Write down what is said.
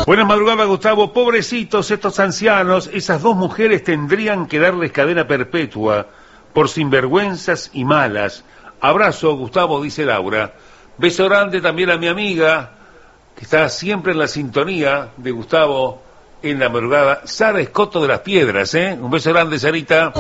Buenas madrugadas, Gustavo. Pobrecitos estos ancianos, esas dos mujeres tendrían que darles cadena perpetua por sinvergüenzas y malas. Abrazo, Gustavo, dice Laura. Beso grande también a mi amiga, que está siempre en la sintonía de Gustavo en la madrugada, Sara Escoto de las Piedras, ¿eh? Un beso grande, Sarita.